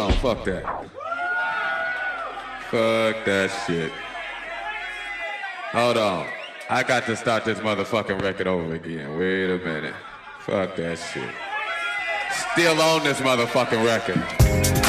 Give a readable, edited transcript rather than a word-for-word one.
on, fuck that. Fuck that shit. Hold on. I got to start this motherfucking record over again. Wait a minute. Fuck that shit. Still on this motherfucking record.